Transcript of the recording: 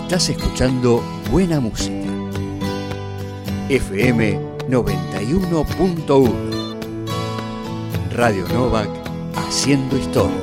Estás escuchando buena música. FM 91.1. Radio Novak, haciendo historia.